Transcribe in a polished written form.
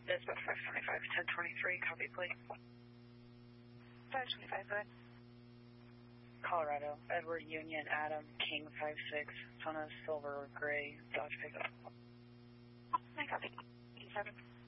Dispatch 525, 1023, copy, please. 525, go ahead. Colorado, Edward Union, Adam, King 56, Sona Silver Gray, Dodge pickup. I copy. 87.